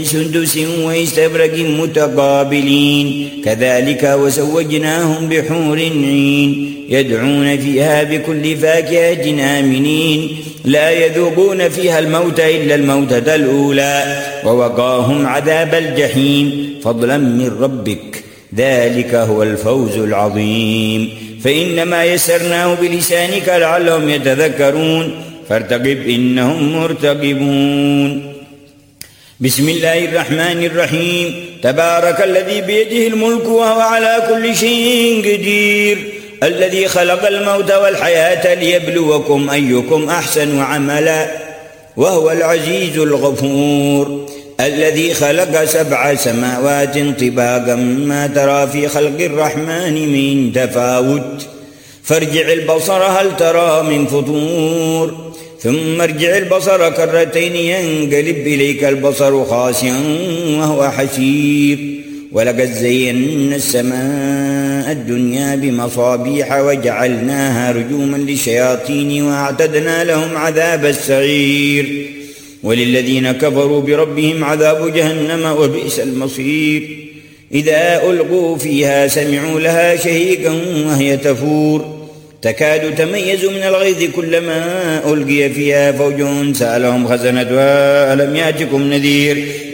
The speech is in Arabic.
سندس واستبرق متقابلين كذلك وزوجناهم بحور عين يدعون فيها بكل فاكهة آمنين لا يذوقون فيها الموت إلا الموتة الأولى ووقاهم عذاب الجحيم فضلا من ربك ذلك هو الفوز العظيم فإنما يسرناه بلسانك لعلهم يتذكرون فارتقب إنهم مرتقبون. بسم الله الرحمن الرحيم تبارك الذي بيده الملك وهو على كل شيء قدير الذي خلق الموت والحياة ليبلوكم أيكم أحسن عملا وهو العزيز الغفور الذي خلق 7 سماوات طباقا ما ترى في خلق الرحمن من تفاوت فارجع البصر هل ترى من فطور ثم ارجع البصر كرتين ينقلب إليك البصر خاسئا وهو حسير ولقد زينا السماء الدنيا بمصابيح وجعلناها رجوما للشياطين وأعتدنا لهم عذاب السعير وللذين كفروا بربهم عذاب جهنم وبئس المصير إذا ألقوا فيها سمعوا لها شهيقا وهي تفور تكاد تميز من الغيظ كلما ألقي فيها فوج سألهم خزنتها ألم يأتكم نذير